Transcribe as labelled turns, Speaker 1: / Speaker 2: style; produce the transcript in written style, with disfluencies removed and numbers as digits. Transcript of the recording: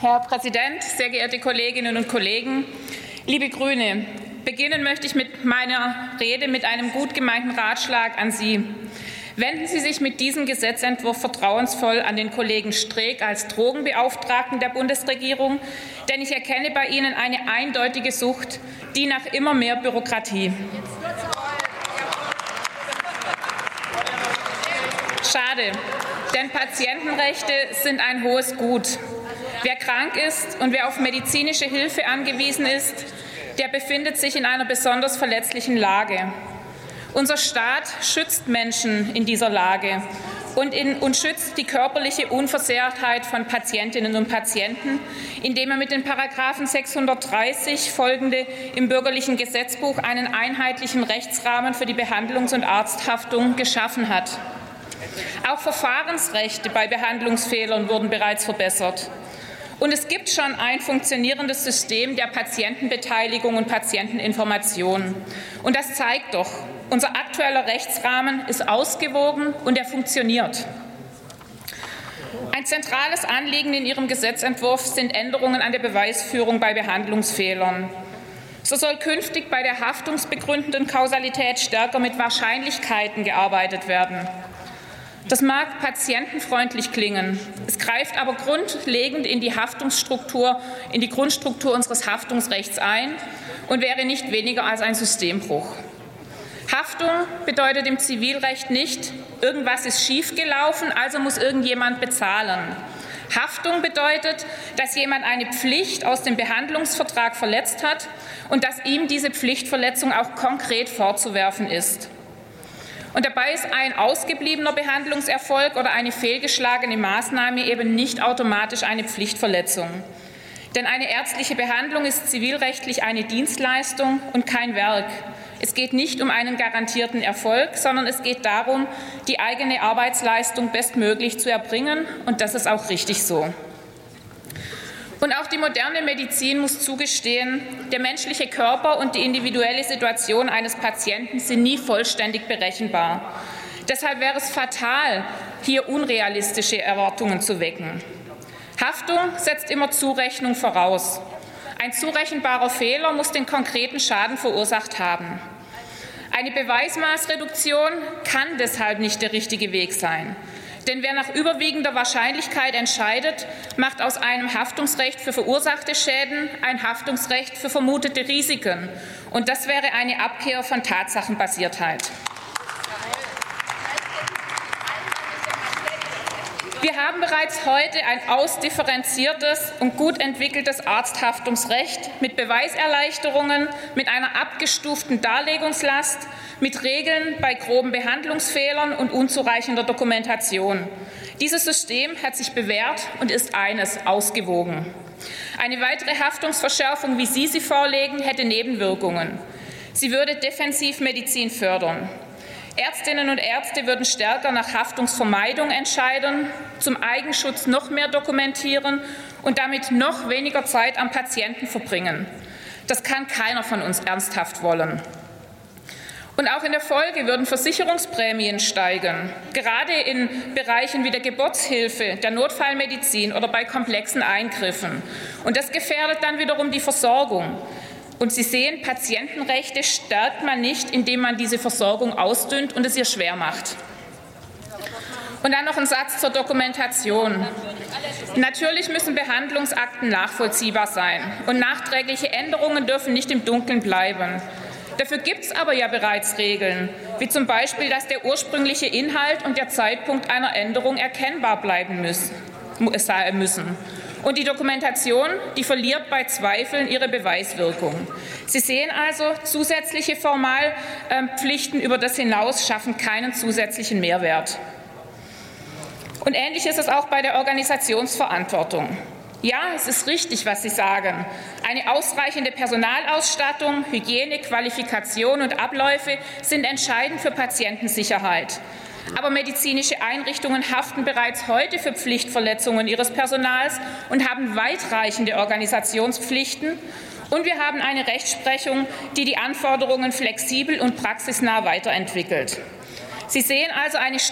Speaker 1: Herr Präsident, sehr geehrte Kolleginnen und Kollegen, liebe Grüne! Beginnen möchte ich mit meiner Rede mit einem gut gemeinten Ratschlag an Sie. Wenden Sie sich mit diesem Gesetzentwurf vertrauensvoll an den Kollegen Streeck als Drogenbeauftragten der Bundesregierung, denn ich erkenne bei Ihnen eine eindeutige Sucht, die nach immer mehr Bürokratie. Schade, denn Patientenrechte sind ein hohes Gut. Wer krank ist und wer auf medizinische Hilfe angewiesen ist, der befindet sich in einer besonders verletzlichen Lage. Unser Staat schützt Menschen in dieser Lage und schützt die körperliche Unversehrtheit von Patientinnen und Patienten, indem er mit den Paragraphen 630 folgende im Bürgerlichen Gesetzbuch einen einheitlichen Rechtsrahmen für die Behandlungs- und Arzthaftung geschaffen hat. Auch Verfahrensrechte bei Behandlungsfehlern wurden bereits verbessert. Und es gibt schon ein funktionierendes System der Patientenbeteiligung und Patienteninformation. Und das zeigt doch, unser aktueller Rechtsrahmen ist ausgewogen und er funktioniert. Ein zentrales Anliegen in Ihrem Gesetzentwurf sind Änderungen an der Beweisführung bei Behandlungsfehlern. So soll künftig bei der haftungsbegründenden Kausalität stärker mit Wahrscheinlichkeiten gearbeitet werden. Das mag patientenfreundlich klingen, es greift aber grundlegend in die Haftungsstruktur, in die Grundstruktur unseres Haftungsrechts ein und wäre nicht weniger als ein Systembruch. Haftung bedeutet im Zivilrecht nicht, irgendwas ist schiefgelaufen, also muss irgendjemand bezahlen. Haftung bedeutet, dass jemand eine Pflicht aus dem Behandlungsvertrag verletzt hat und dass ihm diese Pflichtverletzung auch konkret vorzuwerfen ist. Und dabei ist ein ausgebliebener Behandlungserfolg oder eine fehlgeschlagene Maßnahme eben nicht automatisch eine Pflichtverletzung. Denn eine ärztliche Behandlung ist zivilrechtlich eine Dienstleistung und kein Werk. Es geht nicht um einen garantierten Erfolg, sondern es geht darum, die eigene Arbeitsleistung bestmöglich zu erbringen. Und das ist auch richtig so. Und auch die moderne Medizin muss zugestehen, der menschliche Körper und die individuelle Situation eines Patienten sind nie vollständig berechenbar. Deshalb wäre es fatal, hier unrealistische Erwartungen zu wecken. Haftung setzt immer Zurechnung voraus. Ein zurechenbarer Fehler muss den konkreten Schaden verursacht haben. Eine Beweismaßreduktion kann deshalb nicht der richtige Weg sein. Denn wer nach überwiegender Wahrscheinlichkeit entscheidet, macht aus einem Haftungsrecht für verursachte Schäden ein Haftungsrecht für vermutete Risiken. Und das wäre eine Abkehr von Tatsachenbasiertheit. Wir haben bereits heute ein ausdifferenziertes und gut entwickeltes Arzthaftungsrecht mit Beweiserleichterungen, mit einer abgestuften Darlegungslast, mit Regeln bei groben Behandlungsfehlern und unzureichender Dokumentation. Dieses System hat sich bewährt und ist eines: ausgewogen. Eine weitere Haftungsverschärfung, wie Sie sie vorlegen, hätte Nebenwirkungen. Sie würde Defensivmedizin fördern. Ärztinnen und Ärzte würden stärker nach Haftungsvermeidung entscheiden, zum Eigenschutz noch mehr dokumentieren und damit noch weniger Zeit am Patienten verbringen. Das kann keiner von uns ernsthaft wollen. Und auch in der Folge würden Versicherungsprämien steigen, gerade in Bereichen wie der Geburtshilfe, der Notfallmedizin oder bei komplexen Eingriffen. Und das gefährdet dann wiederum die Versorgung. Und Sie sehen, Patientenrechte stärkt man nicht, indem man diese Versorgung ausdünnt und es ihr schwer macht. Und dann noch ein Satz zur Dokumentation. Natürlich müssen Behandlungsakten nachvollziehbar sein und nachträgliche Änderungen dürfen nicht im Dunkeln bleiben. Dafür gibt es aber ja bereits Regeln, wie zum Beispiel, dass der ursprüngliche Inhalt und der Zeitpunkt einer Änderung erkennbar bleiben müssen. Und die Dokumentation, die verliert bei Zweifeln ihre Beweiswirkung. Sie sehen also, zusätzliche Formalpflichten über das hinaus schaffen keinen zusätzlichen Mehrwert. Und ähnlich ist es auch bei der Organisationsverantwortung. Ja, es ist richtig, was Sie sagen. Eine ausreichende Personalausstattung, Hygiene, Qualifikation und Abläufe sind entscheidend für Patientensicherheit. Aber medizinische Einrichtungen haften bereits heute für Pflichtverletzungen ihres Personals und haben weitreichende Organisationspflichten. Und wir haben eine Rechtsprechung, die die Anforderungen flexibel und praxisnah weiterentwickelt. Sie sehen also, eine